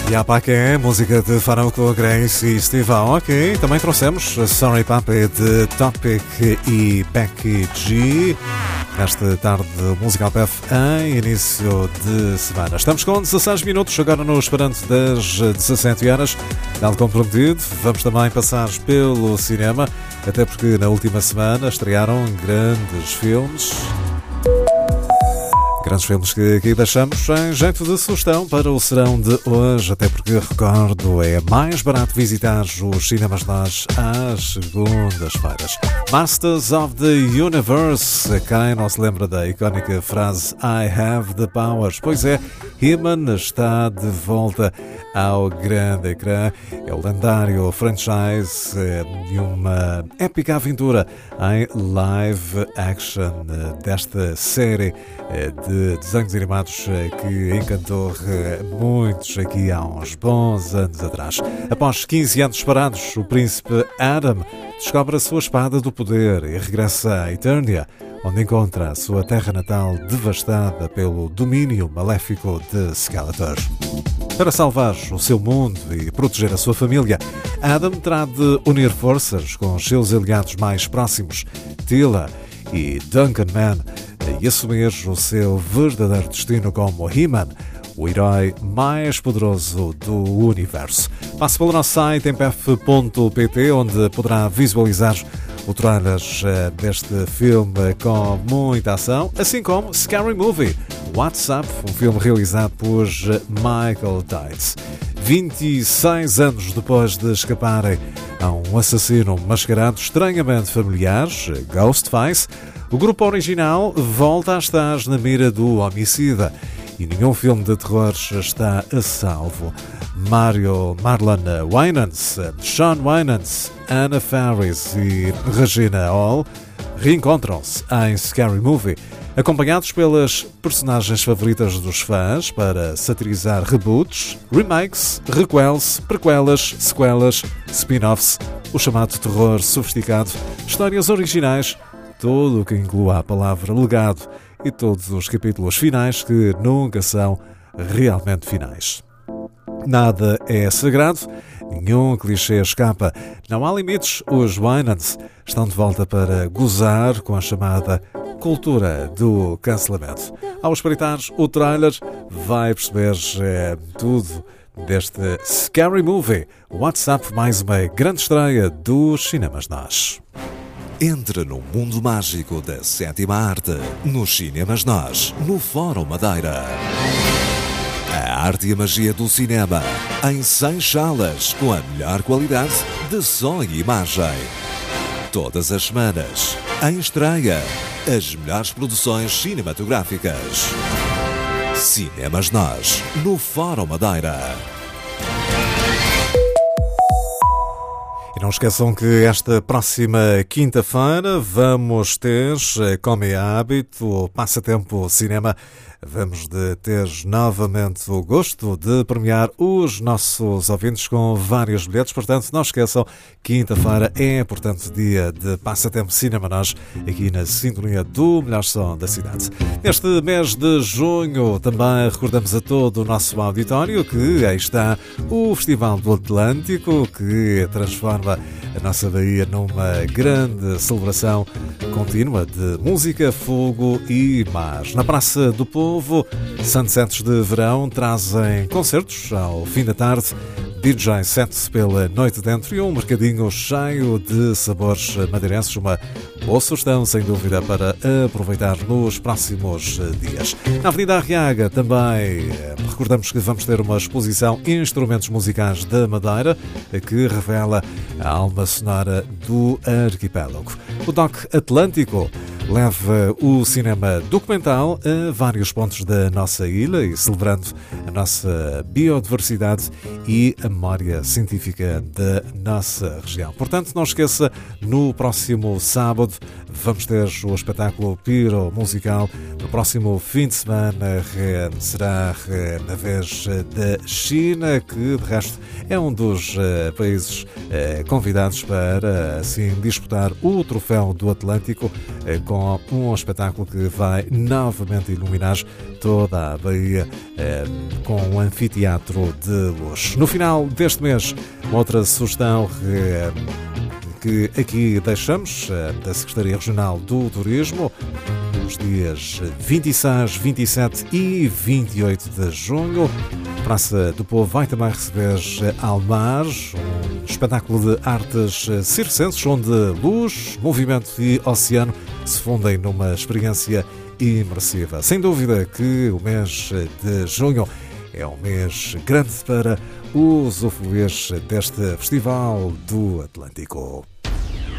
E há para quem música de Farauco, Grace e Steve Aoki. Também trouxemos Sorry Papi de Topic e Becky G. Nesta tarde Musical Path em início de semana. Estamos com 16 minutos, agora no esperante das 17 horas. Nada comprometido, vamos também passar pelo cinema, até porque na última semana estrearam grandes filmes. Grandes filmes que aqui deixamos em jeito de sugestão para o serão de hoje, até porque, recordo, é mais barato visitar os cinemas nós às segundas-feiras. Masters of the Universe, quem não se lembra da icónica frase I have the powers? Pois é, He-Man está de volta ao grande ecrã. É o lendário franchise de uma épica aventura em live action desta série de desenhos animados que encantou muitos aqui há uns bons anos atrás. Após 15 anos parados, o príncipe Adam descobre a sua espada do poder e regressa a Eternia, onde encontra a sua terra natal devastada pelo domínio maléfico de Skeletor. Para salvar o seu mundo e proteger a sua família, Adam terá de unir forças com os seus aliados mais próximos, Teela e Duncan Man, e assumir o seu verdadeiro destino como He-Man, o herói mais poderoso do universo. Passe pelo nosso site mpf.pt, onde poderá visualizar o trailer deste filme com muita ação, assim como Scary Movie, WhatsApp, um filme realizado por Michael Tides. 26 anos depois de escaparem a um assassino mascarado estranhamente familiar, Ghostface, o grupo original volta a estar na mira do homicida e nenhum filme de terror está a salvo. Marlon Wayans, Sean Wayans, Anna Faris e Regina Hall reencontram-se em Scary Movie, acompanhados pelas personagens favoritas dos fãs para satirizar reboots, remakes, requels, prequelas, sequelas, spin-offs, o chamado terror sofisticado, histórias originais, tudo o que inclua a palavra legado e todos os capítulos finais que nunca são realmente finais. Nada é sagrado, nenhum clichê escapa, não há limites. Os Wayans estão de volta para gozar com a chamada cultura do cancelamento. Ao espreitar o trailer, vai perceber tudo deste Scary Movie. WhatsApp, mais uma grande estreia dos cinemas nós. Entra no mundo mágico da sétima arte, nos cinemas nós, no Fórum Madeira. A arte e a magia do cinema, em 100 salas, com a melhor qualidade de som e imagem. Todas as semanas, em estreia, as melhores produções cinematográficas. Cinemas Nós, no Fórum Madeira. E não esqueçam que esta próxima quinta-feira vamos ter, como é hábito, o Passatempo Cinema. Vamos de ter novamente o gosto de premiar os nossos ouvintes com vários bilhetes. Portanto, não esqueçam, quinta-feira é, portanto, dia de Passatempo Cinema Nós, aqui na sintonia do melhor som da cidade. Neste mês de junho, também recordamos a todo o nosso auditório que aí está o Festival do Atlântico, que transforma a nossa Bahia numa grande celebração contínua de música, fogo e mar. Na Praça do Povo, Sunsets de Verão trazem concertos ao fim da tarde, DJ sets pela noite dentro e um mercadinho cheio de sabores madeirenses. Uma boa sugestão, sem dúvida, para aproveitar nos próximos dias. Na Avenida Arriaga também recordamos que vamos ter uma exposição Instrumentos Musicais da Madeira, que revela a alma sonora do arquipélago. O DOC Atlântico leva o cinema documental a vários pontos da nossa ilha e celebrando a nossa biodiversidade e a memória científica da nossa região. Portanto, não esqueça, no próximo sábado vamos ter o espetáculo Piro Musical. No próximo fim de semana será na vez da China, que de resto é um dos países convidados para assim disputar o Troféu do Atlântico com com um espetáculo que vai novamente iluminar toda a Bahia com um anfiteatro de luz. No final deste mês, outra sugestão que aqui deixamos da Secretaria Regional do Turismo, os dias 26, 27 e 28 de junho. A Praça do Povo vai também receber Almar, um espetáculo de artes circenses onde luz, movimento e oceano se fundem numa experiência imersiva. Sem dúvida que o mês de junho é um mês grande para usufruir deste Festival do Atlântico.